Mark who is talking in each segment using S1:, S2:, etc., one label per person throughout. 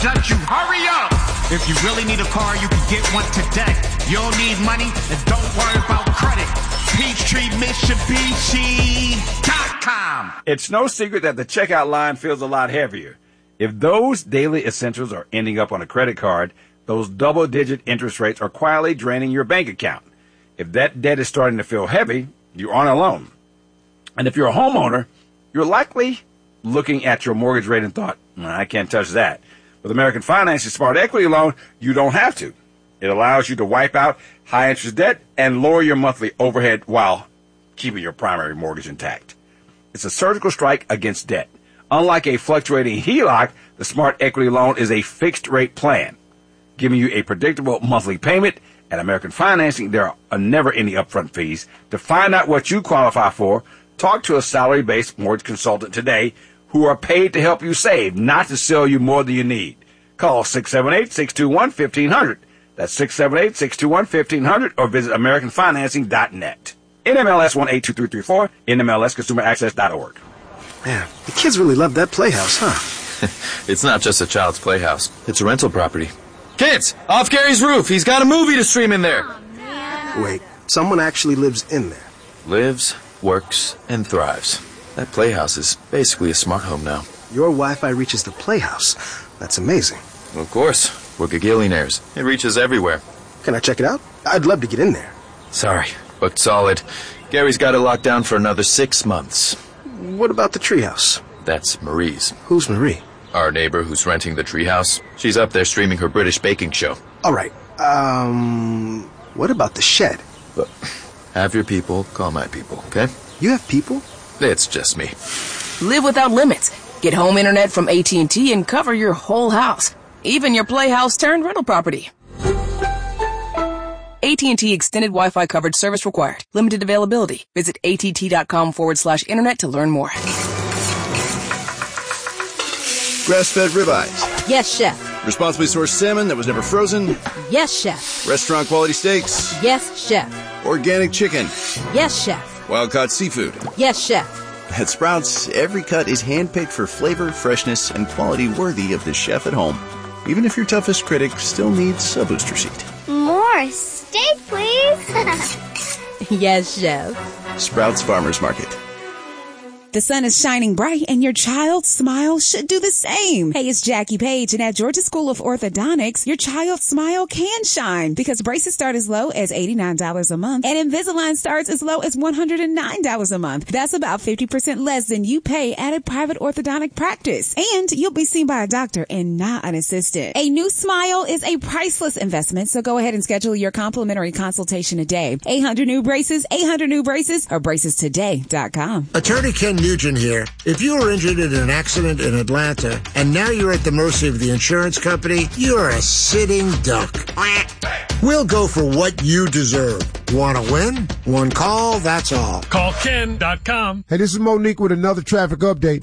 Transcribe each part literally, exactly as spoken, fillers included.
S1: judge you. Hurry up! If you really need a car, you can get one today. You'll need money, and don't worry about credit. Peachtree Mitsubishi dot com.
S2: It's no secret that the checkout line feels a lot heavier. If those daily essentials are ending up on a credit card, those double-digit interest rates are quietly draining your bank account. If that debt is starting to feel heavy, you aren't alone. And if you're a homeowner, you're likely looking at your mortgage rate and thought, I can't touch that. With American Finance's Smart Equity Loan, you don't have to. It allows you to wipe out high-interest debt and lower your monthly overhead while keeping your primary mortgage intact. It's a surgical strike against debt. Unlike a fluctuating H E L O C, the Smart Equity Loan is a fixed-rate plan, giving you a predictable monthly payment. At American Financing, there are never any upfront fees. To find out what you qualify for, talk to a salary-based mortgage consultant today who are paid to help you save, not to sell you more than you need. Call six seven eight, six two one, one five zero zero. That's six seven eight, six two one, one five zero zero or visit American Financing dot net. N M L S one eight two three three four, N M L S Consumer Access dot org.
S3: Man, the kids really love that playhouse, huh?
S4: It's not just a child's playhouse. It's a rental property. Kids, off Gary's roof. He's got a movie to stream in there.
S3: Oh, wait, someone actually lives in there.
S4: Lives, works, and thrives. That playhouse is basically a smart home now.
S3: Your Wi-Fi reaches the playhouse. That's amazing.
S4: Well, of course. We're gagillionaires. It reaches everywhere.
S3: Can I check it out? I'd love to get in there.
S4: Sorry, booked solid. Gary's got it locked down for another six months.
S3: What about the treehouse?
S4: That's Marie's.
S3: Who's Marie?
S4: Our neighbor who's renting the treehouse. She's up there streaming her British baking show.
S3: All right. Um, what about the shed?
S4: But have your people call my people, okay?
S3: You have people?
S4: It's just me.
S5: Live without limits. Get home internet from A T and T and cover your whole house. Even your playhouse turned rental property. A T and T extended Wi-Fi coverage service required. Limited availability. Visit att.com forward slash internet to learn more.
S6: Grass-fed ribeyes.
S7: Yes, chef.
S6: Responsibly sourced salmon that was never frozen.
S7: Yes, chef.
S6: Restaurant quality steaks.
S7: Yes, chef.
S6: Organic chicken.
S7: Yes, chef.
S6: Wild-caught seafood.
S7: Yes, chef.
S8: At Sprouts, every cut is handpicked for flavor, freshness, and quality worthy of the chef at home. Even if your toughest critic still needs a booster seat.
S9: More steak, please.
S7: Yes, chef.
S8: Sprouts Farmers Market.
S10: The sun is shining bright and your child's smile should do the same. Hey, it's Jackie Page, and at Georgia School of Orthodontics, your child's smile can shine because braces start as low as eighty-nine dollars a month and Invisalign starts as low as one hundred nine dollars a month. That's about fifty percent less than you pay at a private orthodontic practice. And you'll be seen by a doctor and not an assistant. A new smile is a priceless investment, so go ahead and schedule your complimentary consultation today. eight hundred new braces, eight hundred new braces, or braces today dot com.
S11: Attorney Ken Nugent here. If you were injured in an accident in Atlanta and now you're at the mercy of the insurance company, you're a sitting duck. We'll go for what you deserve. Want to win? One call, that's all.
S12: Call Ken dot com.
S13: Hey, this is Monique with another traffic update.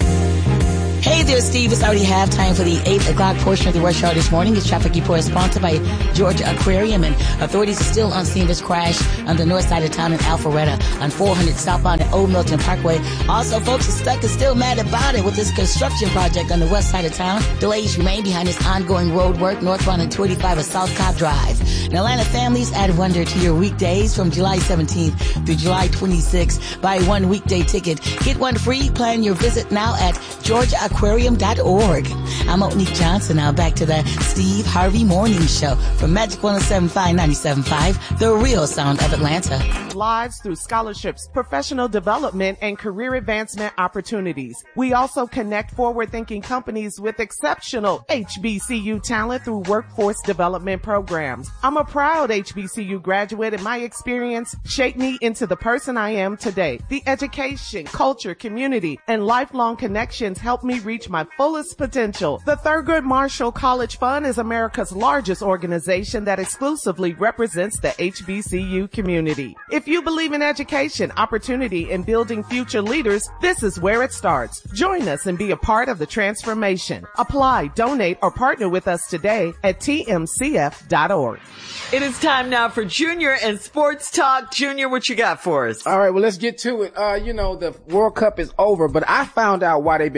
S14: Hey there, Steve. It's already halftime for the eight o'clock portion of the rush hour this morning. This traffic report is sponsored by Georgia Aquarium, and authorities are still on scene of this crash on the north side of town in Alpharetta on four hundred southbound at Old Milton Parkway. Also, folks are stuck and still mad about it with this construction project on the west side of town. Delays remain behind this ongoing road work northbound at two eighty-five at South Cobb Drive. And Atlanta families, add wonder to your weekdays from July seventeenth through July twenty-sixth. Buy one weekday ticket. Get one free. Plan your visit now at Georgia Aquarium dot org. I'm Monique Johnson. Now back to the Steve Harvey Morning Show from Magic one oh seven point five, ninety-seven point five, the real sound of Atlanta.
S15: Lives through scholarships, professional development, and career advancement opportunities. We also connect forward-thinking companies with exceptional H B C U talent through workforce development programs. I'm a proud H B C U graduate, and my experience shaped me into the person I am today. The education, culture, community, and lifelong connections helped me reach my fullest potential. The Thurgood Marshall College Fund is America's largest organization that exclusively represents the H B C U community. If you believe in education, opportunity, and building future leaders, this is where it starts. Join us and be a part of the transformation. Apply, donate, or partner with us today at T M C F dot org.
S16: It is time now for Junior and Sports Talk. Junior, what you got for us?
S17: All right, well, let's get to it. Uh, you know, the World Cup is over, but I found out why they've been fighting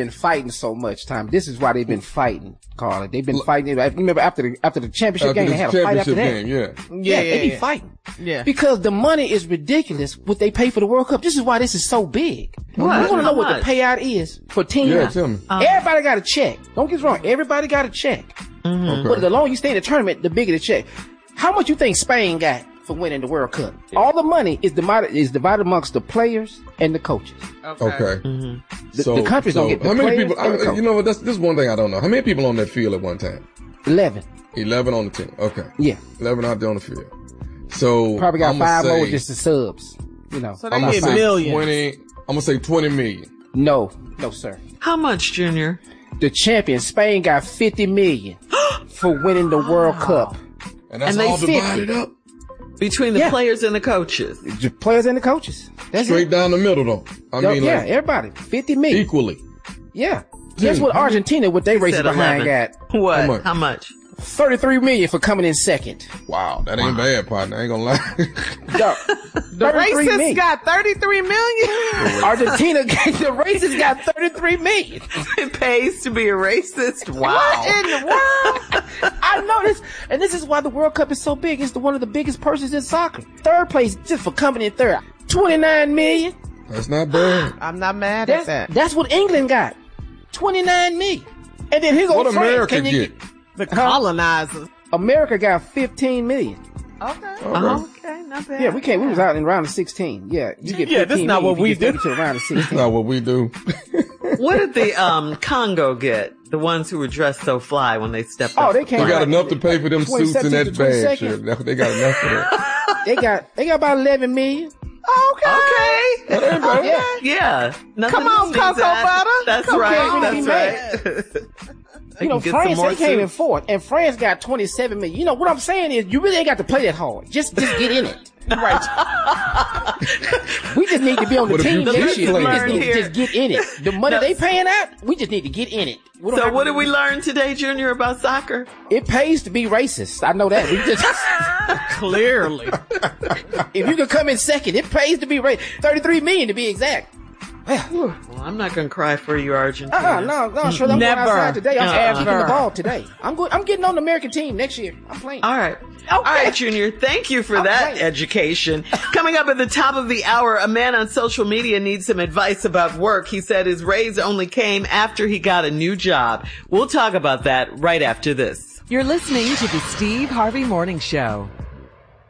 S12: fighting so much, Tom. This is why they've been fighting, Carla. They've been fighting. Remember after the after the championship
S17: after
S12: game, they had a fight after that.
S17: Game, yeah.
S12: Yeah,
S15: yeah,
S12: they be
S15: yeah.
S12: fighting.
S15: Yeah.
S12: Because the money is ridiculous what they pay for the World Cup. This is why this is so big.
S16: What?
S12: You want to know
S16: How
S12: what
S16: much?
S12: the payout is for teams?
S17: Yeah, tell me.
S16: Um,
S12: Everybody got a check. Don't get us wrong. Everybody got a check.
S16: Mm-hmm.
S17: Okay.
S12: But the longer you stay in the tournament, the bigger the check. How much you think Spain got for winning the World Cup? All the money is divided is divided amongst the players and the coaches.
S17: Okay.
S16: Mm-hmm.
S12: The, the countries
S17: so
S12: don't get the
S17: how many
S12: players
S17: people?
S12: and the
S17: I,
S12: coaches.
S17: you know what? That's this is one thing I don't know. How many people on that field at one time?
S12: Eleven.
S17: Eleven on the team. Okay.
S12: Yeah.
S17: Eleven out there on the field. So
S12: Probably got
S17: I'ma
S12: five
S17: say,
S12: more just the subs. You know.
S15: So they
S17: I'm gonna
S15: get
S17: say
S15: millions.
S17: twenty. I'm gonna say twenty million.
S12: No, no, sir.
S16: How much, Junior?
S12: The champion Spain got fifty million for winning the World Cup.
S17: And that's
S16: And they
S17: all
S16: fifty.
S17: divided up.
S16: Between the
S12: Yeah.
S16: players and the coaches.
S12: The players and the coaches. That's
S17: Straight
S12: it.
S17: down the middle though. I
S12: Yo,
S17: mean,
S12: yeah,
S17: like
S12: everybody. fifty million.
S17: equally.
S12: Yeah. Guess
S17: Dude,
S12: what Argentina, what they racing
S16: Said
S12: behind,
S16: eleven.
S12: got?
S16: What?
S17: How much?
S16: How much?
S12: thirty-three million for coming in second.
S17: Wow, that ain't bad, partner. I ain't gonna lie.
S12: Yo,
S15: The racists got thirty-three million.
S12: Argentina, the racists got thirty-three million.
S16: It pays to be a racist? Wow.
S15: What in the world?
S12: I know this, and this is why the World Cup is so big. It's the, one of the biggest purses in soccer. Third place, just for coming in third, twenty-nine million.
S17: That's not bad.
S15: I'm not mad
S12: That's,
S15: at that.
S12: that's what England got, twenty-nine million. And then here goes
S17: What
S12: France.
S17: America
S12: Can you
S17: get?
S15: The colonizers.
S12: America got fifteen million.
S15: Okay.
S16: Uh-huh. Okay, not bad.
S12: Yeah, we can't. We was out in round of sixteen. Yeah, you get
S15: Yeah, this
S12: fifteen
S15: not
S12: million
S15: what
S12: if
S15: we
S12: you get
S15: do.
S12: thirty to round of
S17: That's
S12: sixteen.
S17: not what we do.
S16: What did the um Congo get? The ones who were dressed so fly when they stepped
S12: Oh,
S16: up.
S12: they
S17: We
S12: came.
S17: got
S12: out-
S17: enough to pay for them suits and that
S12: twenty-second to
S17: bag.
S12: twenty-second.
S17: Shit. They got enough for that.
S12: They got. They got about eleven million.
S15: Okay.
S16: Okay.
S17: That ain't bad.
S12: Yeah.
S16: Yeah. Nothing
S15: Come on,
S16: to sneeze
S15: Cocoa
S16: at.
S15: Butter.
S16: That's
S15: Come
S16: right.
S12: on.
S16: That's
S12: Can't
S16: right. They
S12: You know,
S16: can get some
S12: France,
S16: more
S12: they came in
S16: suits.
S12: fourth, and France got twenty-seven million. You know, what I'm saying is, you really ain't got to play that hard. Just, just get in it.
S15: Right.
S12: We just need to be on the
S17: But if
S12: team
S17: you
S12: next
S17: keep
S12: year. We just
S16: playing
S12: need to
S16: here-
S12: just get in it. The money
S16: No.
S12: they paying out, we just need to get in it. We don't
S16: So
S12: have
S16: what
S12: to-
S16: did we learn today, Junior, about soccer?
S12: It pays to be racist. I know that. We just,
S15: Clearly.
S12: if you can come in second, it pays to be racist. thirty-three million to be exact.
S16: Well, I'm not going to cry for you, Argentina.
S12: Uh-uh, no, no, sure. I'm
S15: Never.
S12: going outside today. I'm
S16: Uh-uh.
S12: kicking the ball today. I'm good. I'm getting on the American team next year. I'm playing.
S16: All right. All right, Junior. Thank you for that
S12: Okay.
S16: education. Coming up at the top of the hour, a man on social media needs some advice about work. He said his raise only came after he got a new job. We'll talk about that right after this.
S18: You're listening to the Steve Harvey Morning Show.